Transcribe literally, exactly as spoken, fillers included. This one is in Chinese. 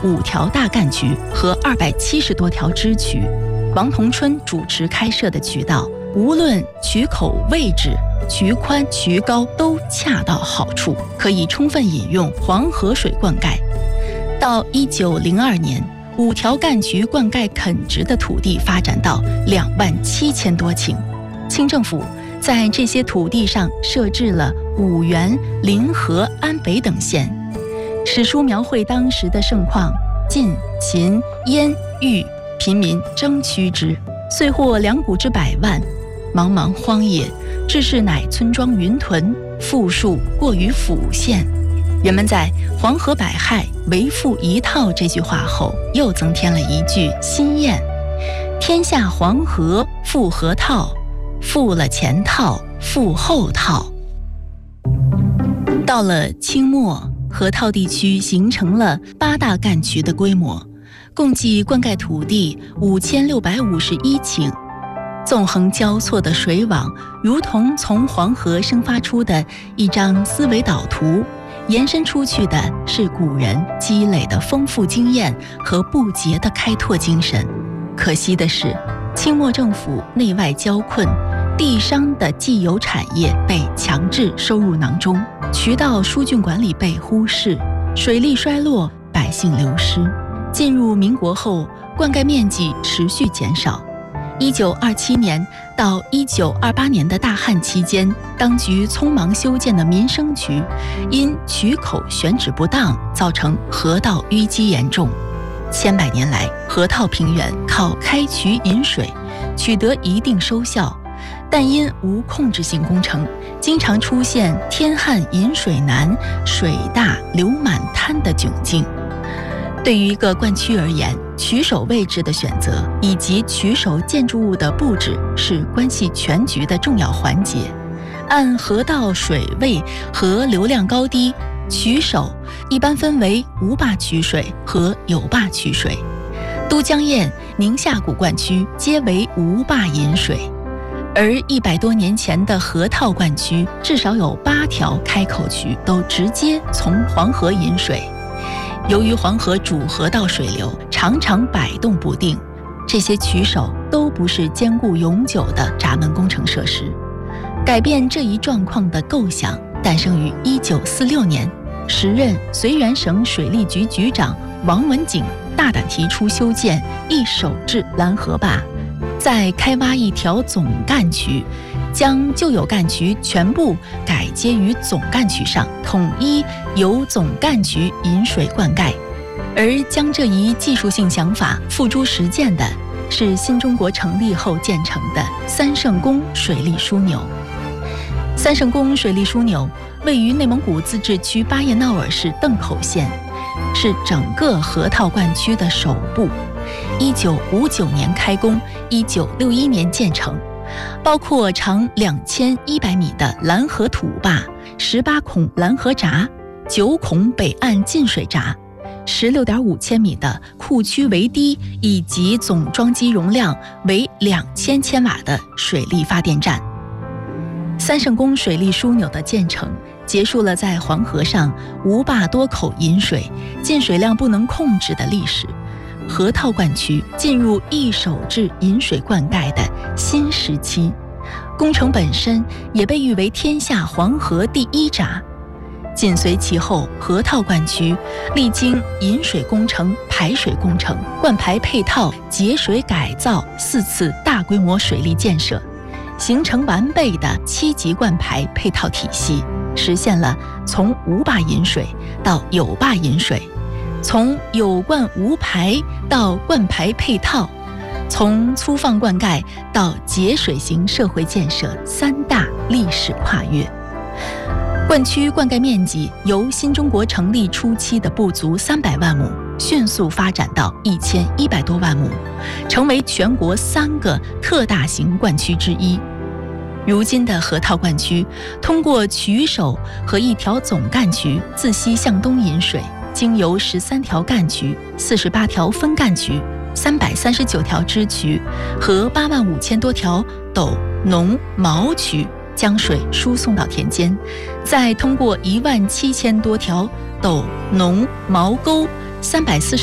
五条大干渠和二百七十多条支渠。王同春主持开设的渠道，无论渠口位置、渠宽、渠高都恰到好处，可以充分引用黄河水灌溉。到一九零二年，五条干渠灌溉垦殖的土地发展到两万七千多顷。清政府在这些土地上设置了五原、临河、安北等县。史书描绘当时的盛况，晋、秦、燕、豫平民争趋之，遂获粮谷之百万。茫茫荒野，志士乃村庄云屯，富庶过于府县。人们在黄河百害，为富一套这句话后，又增添了一句新谚：天下黄河富河套，富了前套，富后套。到了清末，河套地区形成了八大干渠的规模，共计灌溉土地五千六百五十一顷。纵横交错的水网，如同从黄河生发出的一张思维导图，延伸出去的是古人积累的丰富经验和不竭的开拓精神。可惜的是，清末政府内外交困，地商的既有产业被强制收入囊中，渠道疏浚管理被忽视，水利衰落，百姓流失。进入民国后，灌溉面积持续减少。一九二七年到一九二八年的大旱期间，当局匆忙修建的民生渠，因渠口选址不当，造成河道淤积严重。千百年来，河套平原靠开渠引水，取得一定收效，但因无控制性工程，经常出现天旱引水难、水大流满滩的窘境。对于一个灌区而言，渠首位置的选择以及渠首建筑物的布置是关系全局的重要环节。按河道水位和流量高低，渠首一般分为无坝渠水和有坝渠水。都江堰、宁夏谷灌区皆为无坝引水，而一百多年前的河套灌区至少有八条开口渠都直接从黄河引水。由于黄河主河道水流常常摆动不定，这些渠首都不是坚固永久的闸门工程设施。改变这一状况的构想诞生于一九四六年，时任绥远省水利局局长王文景大胆提出修建一手制拦河坝，再开挖一条总干渠，将旧有干渠全部改接于总干渠上，统一由总干渠引水灌溉。而将这一技术性想法付诸实践的是新中国成立后建成的三圣宫水利枢纽。三圣宫水利枢纽位于内蒙古自治区巴彦淖尔市邓口县，是整个河套灌区的首部。一九五九年开工，一九六一年建成，包括长两千一百米的拦河土坝、十八孔拦河闸、九孔北岸进水闸、十六点五千米的库区围堤，以及总装机容量为两千千瓦的水利发电站。三圣宫水利枢纽的建成，结束了在黄河上无坝多口引水、进水量不能控制的历史。河套灌区进入一手制引水灌溉的新时期，工程本身也被誉为天下黄河第一闸。紧随其后，河套灌区历经引水工程、排水工程、灌排配套、节水改造四次大规模水利建设，形成完备的七级灌排配套体系，实现了从无坝引水到有坝引水，从有灌无排到灌排配套，从粗放灌溉到节水型社会建设三大历史跨越。灌区灌溉面积由新中国成立初期的不足三百万亩，迅速发展到一千一百多万亩，成为全国三个特大型灌区之一。如今的河套灌区，通过渠首和一条总干渠自西向东引水，经由十三条干渠、四十八条分干渠、三百三十九条支渠和八万五千多条斗、农、毛渠，将水输送到田间，再通过一万七千多条斗、农、毛沟、三百四十